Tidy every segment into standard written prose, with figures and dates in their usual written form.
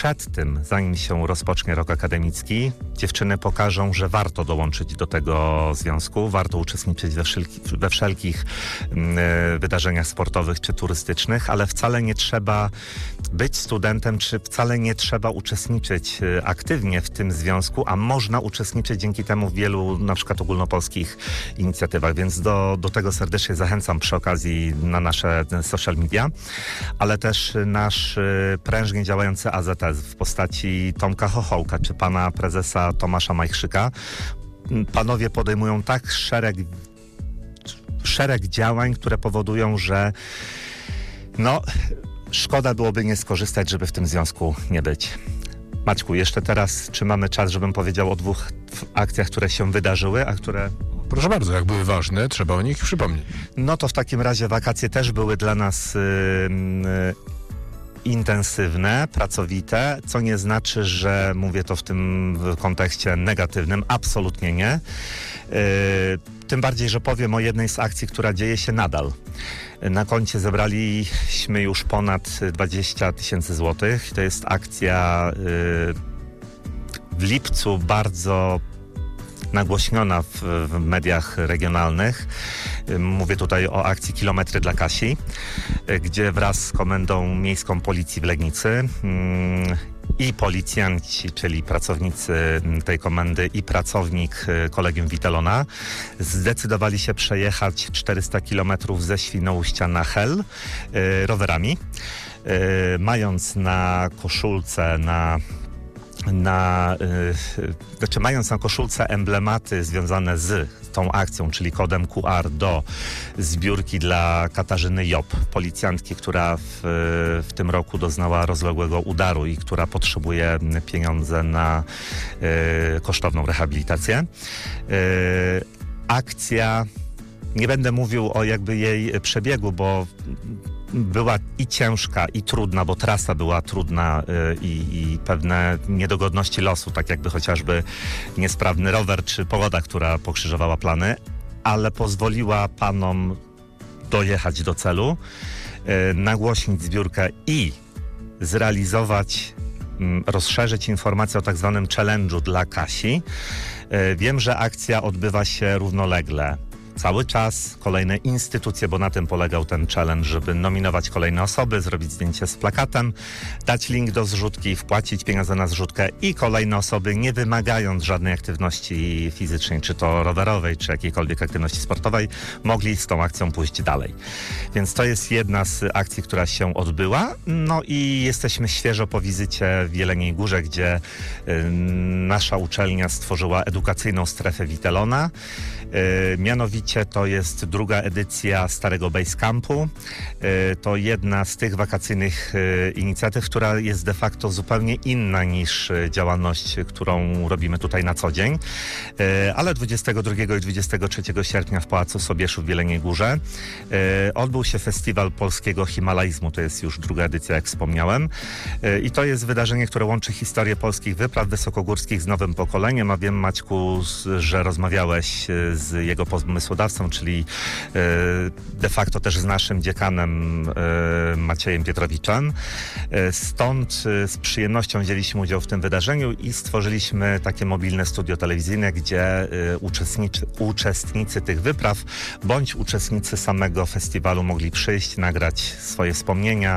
przed tym, zanim się rozpocznie rok akademicki, dziewczyny pokażą, że warto dołączyć do tego związku, warto uczestniczyć we wszelkich wydarzeniach sportowych czy turystycznych, ale wcale nie trzeba być studentem, czy wcale nie trzeba uczestniczyć aktywnie w tym związku, a można uczestniczyć dzięki temu w wielu na przykład ogólnopolskich inicjatywach, więc do tego serdecznie zachęcam przy okazji na nasze social media, ale też nasz prężnie działający AZS w postaci Tomka Chochołka czy pana prezesa Tomasza Majchrzyka. Panowie podejmują tak szereg działań, które powodują, że szkoda byłoby nie skorzystać, żeby w tym związku nie być. Maćku, jeszcze teraz, czy mamy czas, żebym powiedział o 2 akcjach, które się wydarzyły, a które... Proszę bardzo, jak były ważne, trzeba o nich przypomnieć. No to w takim razie wakacje też były dla nas intensywne, pracowite, co nie znaczy, że mówię to w tym kontekście negatywnym. Absolutnie nie. Tym bardziej, że powiem o jednej z akcji, która dzieje się nadal. Na koncie zebraliśmy już ponad 20 000 złotych. To jest akcja w lipcu bardzo nagłośniona w mediach regionalnych. Mówię tutaj o akcji Kilometry dla Kasi, gdzie wraz z Komendą Miejską Policji w Legnicy i policjanci, czyli pracownicy tej komendy i pracownik Kolegium Witelona zdecydowali się przejechać 400 kilometrów ze Świnoujścia na Hel rowerami, mając na koszulce mając na koszulce emblematy związane z tą akcją, czyli kodem QR do zbiórki dla Katarzyny Job, policjantki, która w tym roku doznała rozległego udaru i która potrzebuje pieniądze na kosztowną rehabilitację. Akcja, nie będę mówił o jakby jej przebiegu, bo była i ciężka, i trudna, bo trasa była trudna i pewne niedogodności losu, tak jakby chociażby niesprawny rower czy pogoda, która pokrzyżowała plany, ale pozwoliła panom dojechać do celu, nagłośnić zbiórkę i zrealizować, rozszerzyć informację o tak zwanym challenge'u dla Kasi. Wiem, że akcja odbywa się równolegle. Cały czas kolejne instytucje, bo na tym polegał ten challenge, żeby nominować kolejne osoby, zrobić zdjęcie z plakatem, dać link do zrzutki, wpłacić pieniądze na zrzutkę i kolejne osoby, nie wymagając żadnej aktywności fizycznej, czy to rowerowej, czy jakiejkolwiek aktywności sportowej, mogli z tą akcją pójść dalej. Więc to jest jedna z akcji, która się odbyła. No i jesteśmy świeżo po wizycie w Jeleniej Górze, gdzie nasza uczelnia stworzyła edukacyjną strefę Witelona. Mianowicie to jest 2. edycja Starego Basecampu. To jedna z tych wakacyjnych inicjatyw, która jest de facto zupełnie inna niż działalność, którą robimy tutaj na co dzień. Ale 22 i 23 sierpnia w Pałacu Sobieszów w Jeleniej Górze odbył się Festiwal Polskiego Himalaizmu. To jest już 2. edycja, jak wspomniałem. I to jest wydarzenie, które łączy historię polskich wypraw wysokogórskich z nowym pokoleniem. A wiem, Maćku, że rozmawiałeś z jego pomysłodawcą, czyli de facto też z naszym dziekanem Maciejem Pietrowiczem. Stąd z przyjemnością wzięliśmy udział w tym wydarzeniu i stworzyliśmy takie mobilne studio telewizyjne, gdzie uczestnicy tych wypraw bądź uczestnicy samego festiwalu mogli przyjść, nagrać swoje wspomnienia,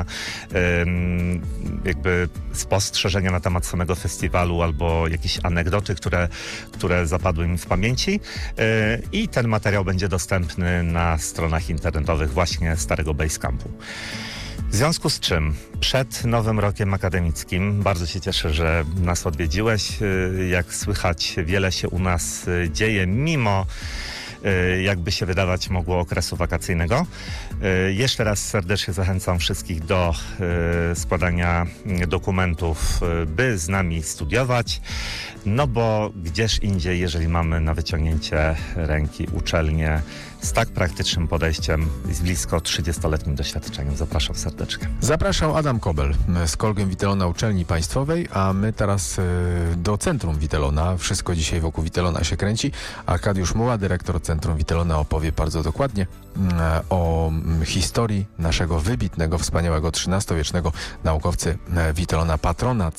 jakby spostrzeżenia na temat samego festiwalu albo jakieś anegdoty, które zapadły mi w pamięci. I ten materiał będzie dostępny na stronach internetowych właśnie Starego Basecampu. W związku z czym przed nowym rokiem akademickim bardzo się cieszę, że nas odwiedziłeś. Jak słychać, wiele się u nas dzieje, mimo jakby się wydawać mogło okresu wakacyjnego. Jeszcze raz serdecznie zachęcam wszystkich do składania dokumentów, by z nami studiować, no bo gdzież indziej, jeżeli mamy na wyciągnięcie ręki uczelnię z tak praktycznym podejściem i z blisko 30-letnim doświadczeniem. Zapraszam serdecznie. Zapraszał Adam Kobel z Kolegium Witelona Uczelni Państwowej, a my teraz do Centrum Witelona. Wszystko dzisiaj wokół Witelona się kręci. Arkadiusz Muła, dyrektor Centrum Witelona, opowie bardzo dokładnie o historii naszego wybitnego, wspaniałego XIII-wiecznego naukowcy Witelona, patrona